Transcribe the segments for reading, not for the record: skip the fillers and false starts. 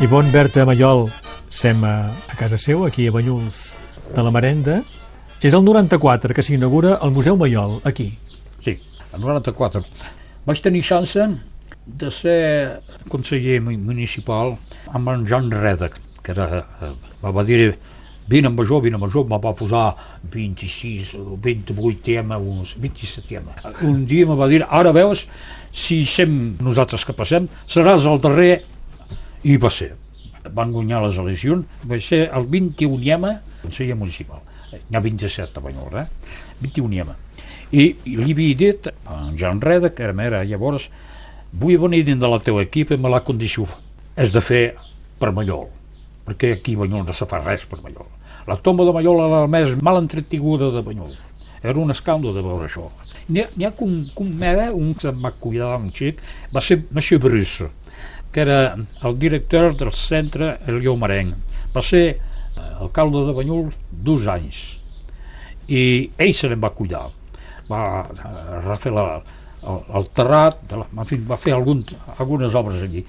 Ivonne Berta Mallol, sem a casa seu, aquí a Banyuls de la Marenda. És el 94 que s'inaugura el Museu Mallol, aquí. Sí, el 94. Vaig tenir chance de ser conseller municipal amb en Joan Reda, que era, va dir vine amb això, me va posar 26 o 28 temes, 27 temes. Un dia me va dir, ara veus, si sem nosaltres que passem, seràs el darrer. I va ser. Van guanyar les eleccions, va ser el 21è conseller municipal. N'hi ha 27 a Banyoles, 21è. I li havia dit a en Joan Reda, que era llavors, vull venir dins de la teva equip amb la condició és de fer per Mallol, perquè aquí a Banyoles no se fa res per Mallol. La tomba de Mallol era la més mal entretinguda de Banyoles. Era un escàndol de veure això. N'hi ha un que em va cuidar un xic, va ser Monsieur Bruce, que era el director del centre Elió Marenc. Va ser alcalde de Banyuls 2 anys i ell se n'en va cuidar. Va refer el terrat, va fer algunes obres allí.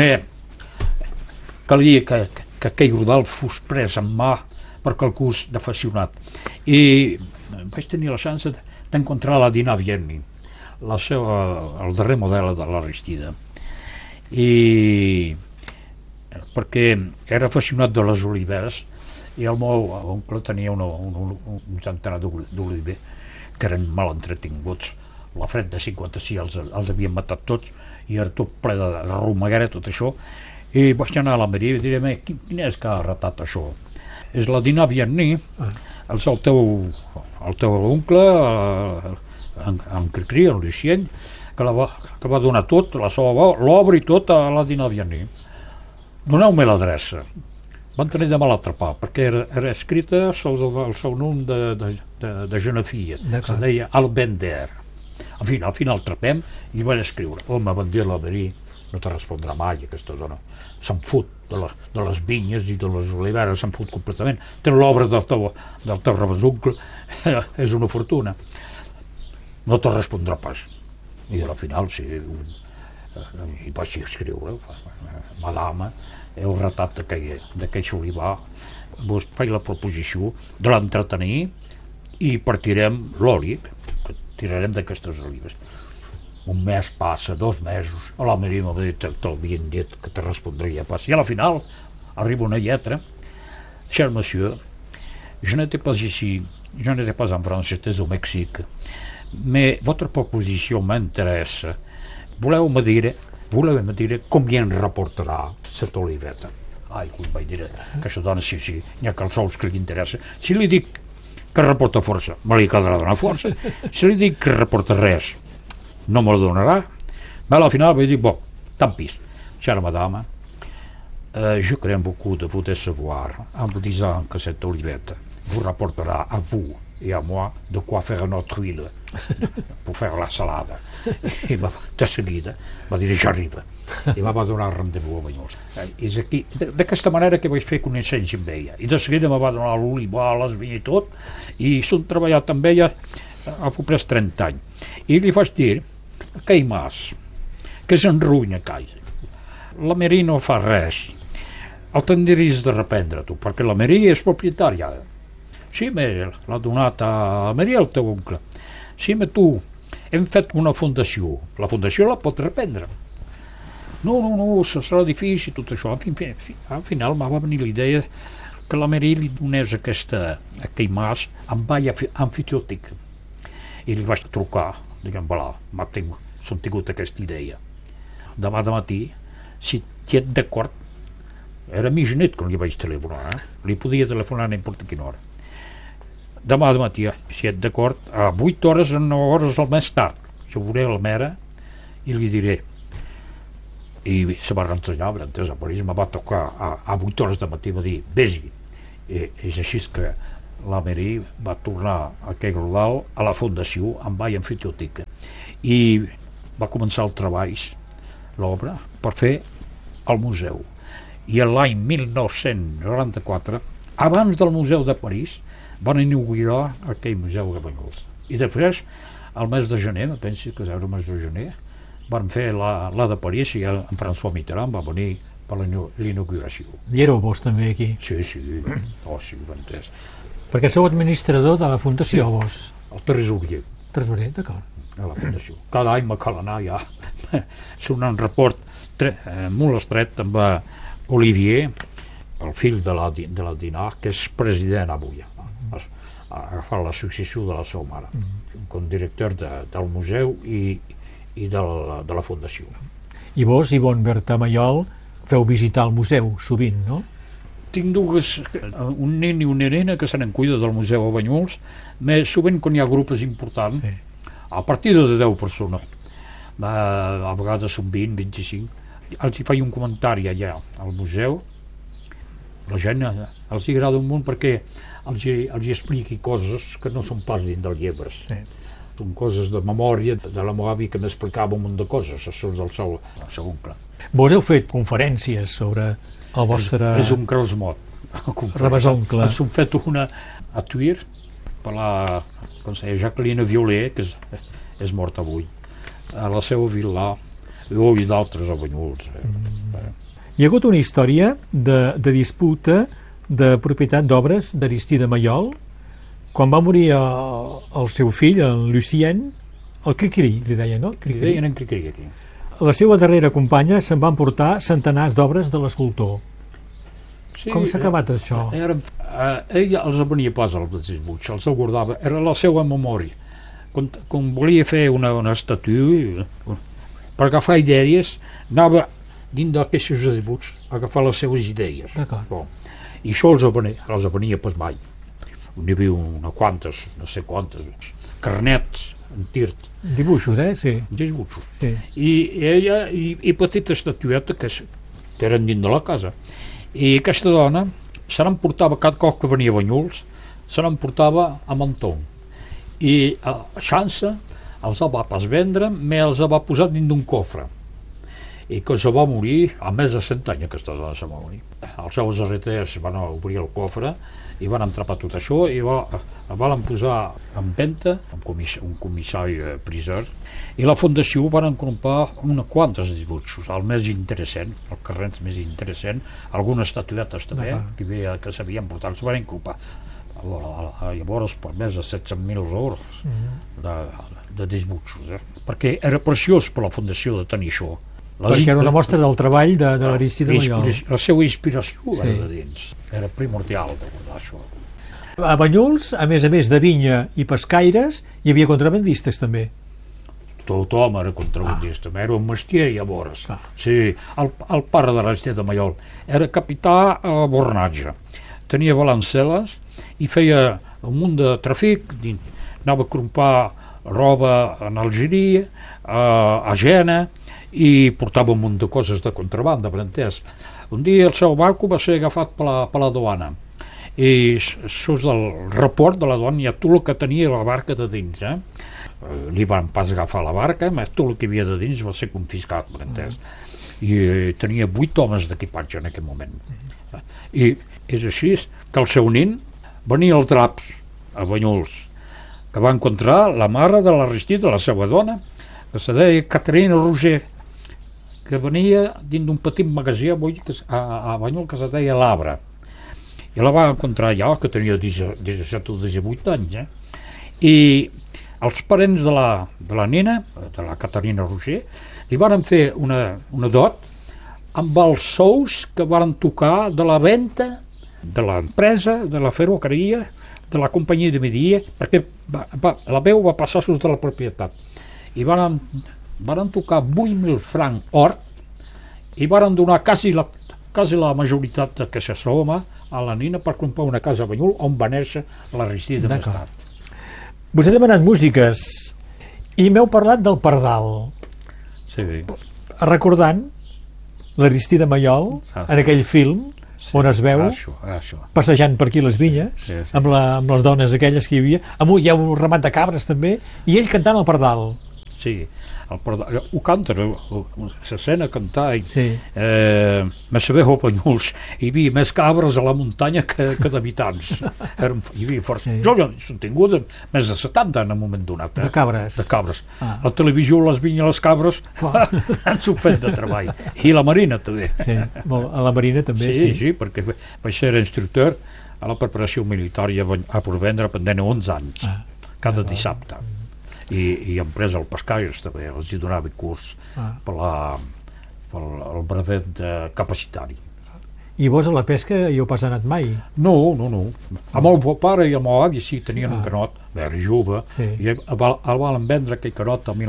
Calia que aquell rodal fos pres en mà per qualcú d'afeccionat. I vaig tenir la chance d'encontrar la Dina Vierni, el darrer model de l'Aristide. I perquè era afeccionat de les oliveres i el meu oncle tenia un centenar d'oliver que eren mal entretinguts. La fred de 56 els havien matat tots i era tot ple de romeguera, tot això. I vaig anar a la Maria i diré, quin és que ha ratat això? És la Dina Vierni, és el teu oncle, en Cricri, en Lucien, que va donar tot, l'obra i tot a la Dina Vierni. Doneu-me l'adreça. Van tenir de mal atrapar, perquè era escrita el seu nom de genefia, se deia Albender. Al final trapem i vaig escriure, home, van dir la Maria, no te respondrà mai aquesta dona, se'n fot de les vinyes i de les oliveres, se'n fot completament, té l'obra del teu rebesoncle, és una fortuna, no te respondrà pas. I al final sí, i vaig escriure, madama, heu ratat d'aquell olivar, vos faig la proposició de l'entretenir i partirem l'oli que tirarem d'aquestes olives. Un mes passa, 2 mesos, a la Maria m'ha dit, t'havien dit que te respondria pas. I a la final arriba una lletra, cher monsieur, je n'étais pas ici, je n'étais pas en France, j'étais au Mexique, mais votre proposition m'intéresse. Voleu-me dire combien rapportarà cette oliveta? Ai, vaig dir que aquesta dona sí, n'hi ha que els sous que li interessa. Si li dic que reporta força, me li caldrà donar força. Si li dic que reporta res, no me la donarà. Mais al final vaig dir, bon, tant pis, chère madame, je crains beaucoup de vous décevoir en vous disant que cette olivette vous rapportera à vous et à moi de quoi faire notre huile pour faire la salada. I de seguida va dir, ja arriba. I va donar rendezvous a Banyoles. És aquí, d'aquesta manera que vaig fer coneixença amb ella. I de seguida me va donar l'olivar, les vinyes i tot, i som treballat amb ella a propers 30 anys. I li vaig dir, aquell mas, que s'enruïna, la Maria no fa res, el tindries de reprendre tu, perquè la Maria és propietària. Sí, l'ha donat a Maria, el teu oncle. Sí, tu, hem fet una fundació, la fundació la pot reprendre. No, serà difícil tot això. Al final m'ha venir l'idea que la Maria li donés aquell mas amb balla amfitiòtica. I li vaig trucar, diguem, s'han tingut aquesta idea. Demà de matí, si ets d'acord, era mig nit quan li vaig telefonar, li podia telefonar a n'importa quina hora. Demà de matí, si ets d'acord, a 8 hores o 9 hores al més tard, jo veuré la mare i li diré. I se va rentrenyar, a París me va tocar a 8 hores de matí, va dir, vés-hi. És així que la Mary va tornar a aquell rodal a la fundació amb balla amfitiòtica i va començar el treball, l'obra, per fer el museu. I l'any 1994, abans del Museu de París, van inaugurar aquell museu de Banyoles. I després, al mes de gener, penso que era el mes de gener, van fer la de París i en François Mitterrand va venir per l'inauguració. I éreu vos també aquí? Sí, oh sí, ho entès. Perquè sou administrador de la fundació, vos? El tresorier. Tresorer, d'acord. A la fundació. Cada any me cal anar ja. És un report molt estret amb Olivier, el fill de la Dinar, que és president avui. Ha agafat la successió de la seva mare, com director del museu i de la fundació. I vos, Ivonne Berta Mayol, feu visitar el museu sovint, no? Tinc un nen i una nena que se n'en cuida del museu a Banyuls, més sovint quan hi ha grups importants, a partir de 10 persones. A vegades són 20, 25. Els hi faig un comentari allà al museu. La gent els agrada un munt perquè els expliqui coses que no són pas dins dels llibres. Són coses de memòria de la meva àvia que m'explicava un munt de coses. Això és el seu oncle. Vos heu fet conferències sobre el vostre... És un creusmot. Rebesoncle. Hem fet una a Tuir per la Jacqueline Violet, que és morta avui, a la seva vila, i d'altres a Banyuls. Hi ha hagut una història de disputa de propietat d'obres d'Aristide Mayol quan va morir el seu fill, el Lucien, el Criquerí, li deien, no? Li deien en Criquerí, aquí. La seva darrera companya se'n van portar centenars d'obres de l'escultor. Sí, com s'ha acabat això? Ella els venia pas als desbuts, els guardava, era la seva memòria. Quan volia fer una estàtua, per agafar idees, anava dins d'aquests desbuts a agafar les seves idees. I això els venia pas mai. N'hi havia no sé quantes, carnets en tirt. Dibuixos, sí. Dibuixos. Sí. I ella, i petita estatueta que eren dins de la casa. I aquesta dona se n'emportava cada cop que venia a Banyuls, se n'emportava a Menton. I a Xança els va pas vendre, els va posar dins d'un cofre. I que se va morir a més de 100 anys aquesta dona se va morir. Els seus arreters van obrir el cofre i van entrapar tot això i van posar en venda un comissari prisor i la fundació van comprar unes quantes dibuixos, el més interessant, el carrets més interessant, algunes estatuetes també que s'havien portat, els van comprar llavors per més de 700.000 euros de dibuixos, perquè era preciós per la fundació de tenir això. Perquè era una mostra del treball de l'Aristide Mayol. La seva inspiració era de dins, era primordial de guardar això. A Banyuls, a més de vinya i pescaires, hi havia contrabandistes també. Tothom era contrabandista, era un mestier llavors. Sí, el pare de l'Aristide Mayol era capità a Bornatge, tenia balanceles i feia un munt de tràfic, anava a comprar roba en Algeria, a Jena, i portava un munt de coses de contrabanda, per entès. Un dia el seu barco va ser agafat per la duana i això és el report de la duana, ja tot el que tenia la barca de dins, li van pas agafar la barca, tot el que havia de dins va ser confiscat, per entès. I tenia 8 homes d'equipatge en aquell moment. I és així que el seu nen venia al Draps, a Banyuls, que va encontrar la mare de l'Aristide, la seva dona, que se deia Caterina Roger, que venia dins d'un petit magatzí a Banyuls que se deia l'Arbre. I la va encontrar allà, que tenia 17 o 18 anys, i els parents de la nena, de la Caterina Roger, li van fer una dot amb els sous que van tocar de la venda de l'empresa, de la ferrocarria, de la companyia de Media, perquè la veu va passar sota la propietat. I van tocar 8.000 francs or i van donar quasi la majoritat d'aquesta soma a la nina per comprar una casa a Banyuls on va néixer l'Aristide més tard. Vos he demanat músiques i m'heu parlat del pardal. Sí. Recordant l'Aristide Mayol en aquell film on es veu passejant per aquí les vinyes amb les dones aquelles que hi havia, hi ha un ramat de cabres també, i ell cantant el pardal. sí. Ho canta, s'assena a cantar. Sí. Me sabeu a Banyuls, hi havia més cabres a la muntanya que d'habitants. Hi havia força. Sí. Jo he tingut més de 70 en un moment donat. De cabres. De cabres. La televisió, les vinyes, les cabres, ens ho fet de treball. I la Marina també. Sí, a la Marina també, sí. Sí, perquè vaig ser instructor a la preparació militar i a Provendre pendent 11 anys, cada dissabte. I hem pres el pescaires també, els hi donava curs pel brevet capacitari. I vos a la pesca hi heu pas anat mai? No. Amb el meu pare i el meu avi sí tenien un canot, era jove, i el van vendre aquell canot el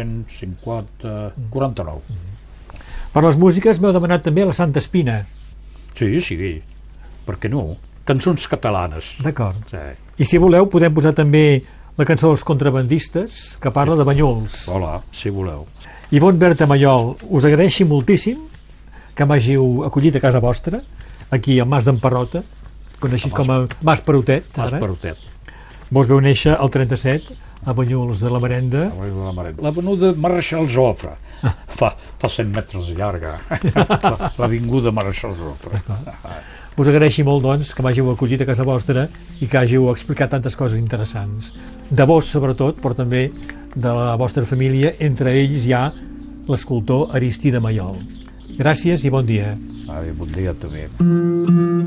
1949. Per les músiques m'heu demanat també la Santa Espina. Sí, per què no? Cançons catalanes. D'acord. Sí. I si voleu podem posar també la cançó dels contrabandistes, que parla de Banyuls. Hola, si voleu. Ivonne Berta Maiol, us agraeixo moltíssim que m'hàgiu acollit a casa vostra, aquí al Mas d'en Parrota, coneixit com a Mas Perotet. Mas Perotet. Vos veu néixer el 37 a Banyuls de la Marenda. L'avinguda Marechal Jofre. Fa 100 metres de llarga. L'avinguda Marechal Jofre. Us agraeixo molt, doncs, que m'hàgiu acollit a casa vostra i que hàgiu explicat tantes coses interessants. De vos, sobretot, però també de la vostra família. Entre ells hi ha l'escultor Aristide Maiol. Gràcies i bon dia. Bon dia també.